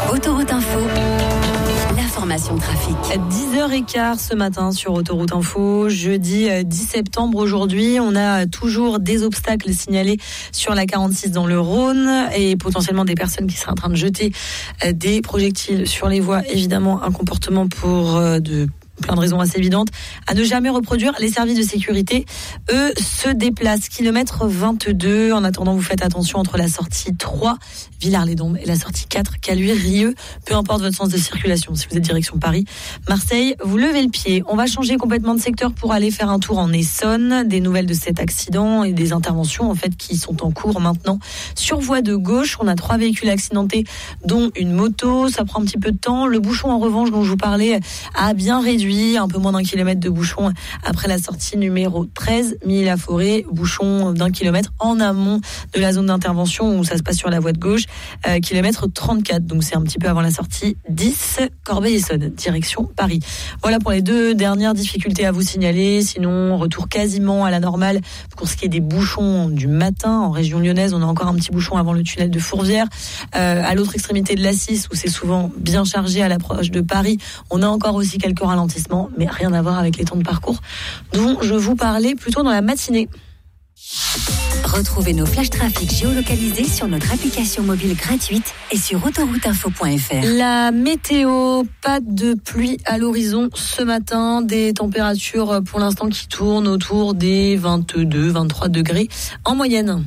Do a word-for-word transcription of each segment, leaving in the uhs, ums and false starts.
Autoroute Info, l'information trafic. dix heures quinze ce matin sur Autoroute Info, jeudi dix septembre aujourd'hui. On a toujours des obstacles signalés sur la quarante-six dans le Rhône et potentiellement des personnes qui seraient en train de jeter des projectiles sur les voies. Évidemment, un comportement pour de... plein de raisons assez évidentes à ne jamais reproduire. Les services de sécurité, eux, se déplacent. Kilomètre vingt-deux. En attendant, vous faites attention entre la sortie trois, Villars-les-Dombes, et la sortie quatre, Caluire-Rieux. Peu importe votre sens de circulation. Si vous êtes direction Paris, Marseille, vous levez le pied. On va changer complètement de secteur pour aller faire un tour en Essonne. Des nouvelles de cet accident et des interventions, en fait, qui sont en cours maintenant. Sur voie de gauche, on a trois véhicules accidentés, dont une moto. Ça prend un petit peu de temps. Le bouchon, en revanche, dont je vous parlais, a bien réduit. Un peu moins d'un kilomètre de bouchon après la sortie numéro treize, Milly-la-Forêt, bouchon d'un kilomètre en amont de la zone d'intervention où ça se passe sur la voie de gauche, euh, kilomètre trente-quatre, donc c'est un petit peu avant la sortie dix, Corbeil-Essonnes, direction Paris. Voilà pour les deux dernières difficultés à vous signaler, sinon retour quasiment à la normale pour ce qui est des bouchons du matin. En région lyonnaise, on a encore un petit bouchon avant le tunnel de Fourvière, euh, à l'autre extrémité de l'A six où c'est souvent bien chargé à l'approche de Paris, on a encore aussi quelques ralentissements, mais rien à voir avec les temps de parcours dont je vous parlais plus tôt dans la matinée. Retrouvez nos flashs trafic géolocalisés sur notre application mobile gratuite et sur autoroute info point f r. La météo, pas de pluie à l'horizon ce matin, des températures pour l'instant qui tournent autour des vingt-deux à vingt-trois degrés en moyenne.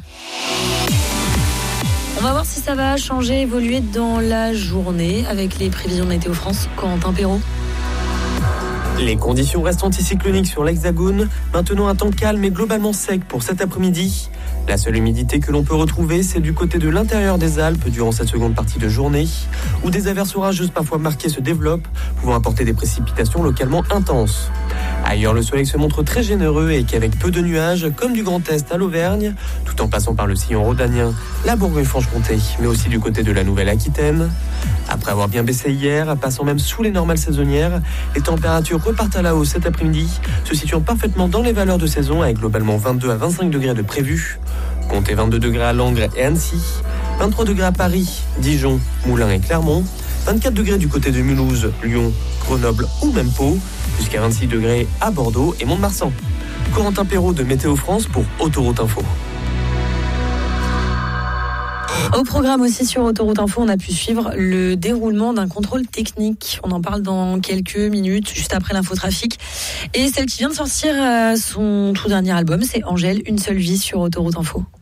On va voir si ça va changer, évoluer dans la journée avec les prévisions de Météo France. Corentin Perrault. Les conditions restent anticycloniques sur l'Hexagone, maintenant un temps calme et globalement sec pour cet après-midi. La seule humidité que l'on peut retrouver, c'est du côté de l'intérieur des Alpes durant cette seconde partie de journée, où des averses orageuses parfois marquées se développent, pouvant apporter des précipitations localement intenses. Ailleurs, le soleil se montre très généreux et qu'avec peu de nuages, comme du Grand Est à l'Auvergne, tout en passant par le sillon rhodanien, la Bourgogne-Franche-Comté, mais aussi du côté de la Nouvelle-Aquitaine. Après avoir bien baissé hier, passant même sous les normales saisonnières, les températures repartent à la hausse cet après-midi, se situant parfaitement dans les valeurs de saison avec globalement vingt-deux à vingt-cinq degrés de prévus. Comptez vingt-deux degrés à Langres et Annecy, vingt-trois degrés à Paris, Dijon, Moulins et Clermont, vingt-quatre degrés du côté de Mulhouse, Lyon, Grenoble ou même Pau, jusqu'à vingt-six degrés à Bordeaux et Mont-de-Marsan. Corentin Perrault de Météo France pour Autoroute Info. Au programme aussi sur Autoroute Info, on a pu suivre le déroulement d'un contrôle technique. On en parle dans quelques minutes, juste après l'infotrafic. Et celle qui vient de sortir son tout dernier album, c'est Angèle, Une seule vie sur Autoroute Info.